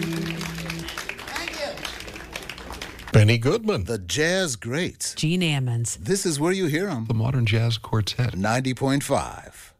Benny Goodman. The Jazz Greats. Gene Ammons. This is where you hear them. The Modern Jazz Quartet. 90.5.